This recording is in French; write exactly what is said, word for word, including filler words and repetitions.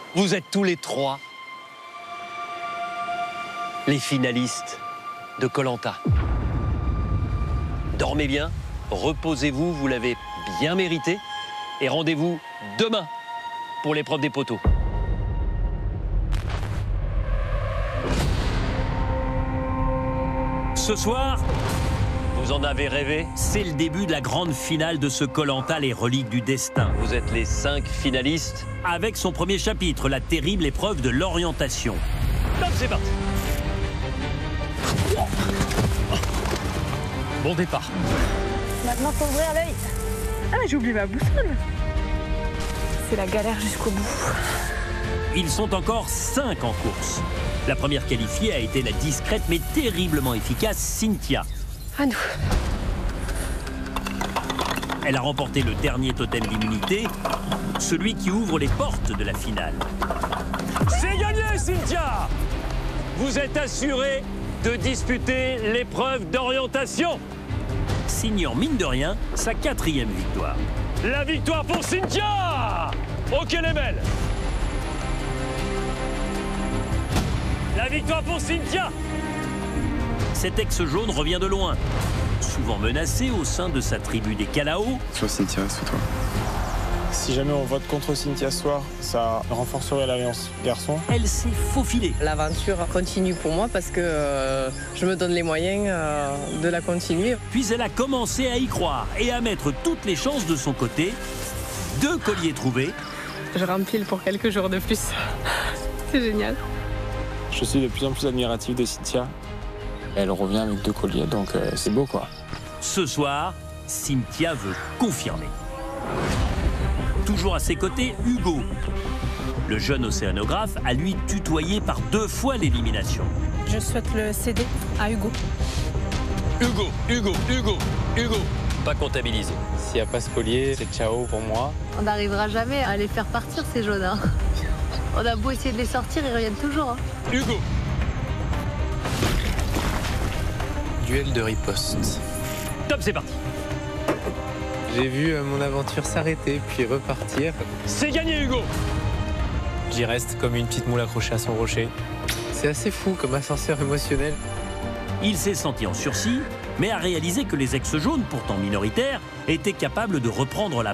Vous êtes tous les trois les finalistes de Koh Lanta. Dormez bien, reposez-vous, vous l'avez bien mérité. Et rendez-vous demain pour l'épreuve des poteaux. Ce soir, vous en avez rêvé, c'est le début de la grande finale de ce Koh Lanta, les reliques du destin. Vous êtes les cinq finalistes. Avec son premier chapitre, la terrible épreuve de l'orientation. Top, c'est parti. Bon départ. Maintenant, faut ouvrir l'œil. Ah, mais j'ai oublié ma boussole. C'est la galère jusqu'au bout. Ils sont encore cinq en course. La première qualifiée a été la discrète mais terriblement efficace Cynthia. À nous. Elle a remporté le dernier totem d'immunité, celui qui ouvre les portes de la finale. C'est gagné, Cynthia! Vous êtes assuré de disputer l'épreuve d'orientation. Signant mine de rien sa quatrième victoire. La victoire pour Cynthia! Ok les belles! La victoire pour Cynthia! Cet ex-jaune revient de loin, souvent menacé au sein de sa tribu des Kalao. Soit Cynthia, soit toi. Si jamais on vote contre Cynthia ce soir, ça renforcerait l'alliance garçon. Elle s'est faufilée. L'aventure continue pour moi parce que euh, je me donne les moyens euh, de la continuer. Puis elle a commencé à y croire et à mettre toutes les chances de son côté. Deux colliers trouvés. Je rempile pour quelques jours de plus. C'est génial. Je suis de plus en plus admiratif de Cynthia. Elle revient avec deux colliers, donc euh, c'est beau quoi. Ce soir, Cynthia veut confirmer. Toujours à ses côtés, Hugo. Le jeune océanographe a lui tutoyé par deux fois l'élimination. Je souhaite le céder à Hugo. Hugo, Hugo, Hugo, Hugo. Pas comptabilisé. S'il n'y a pas ce collier, c'est ciao pour moi. On n'arrivera jamais à les faire partir, ces jaunes. Hein. On a beau essayer de les sortir, ils reviennent toujours. Hein. Hugo. Duel de riposte. Top, c'est parti. J'ai vu euh, mon aventure s'arrêter puis repartir. C'est gagné, Hugo. J'y reste comme une petite moule accrochée à son rocher. C'est assez fou comme ascenseur émotionnel. Il s'est senti en sursis, mais a réalisé que les ex-jaunes, pourtant minoritaires, étaient capables de reprendre la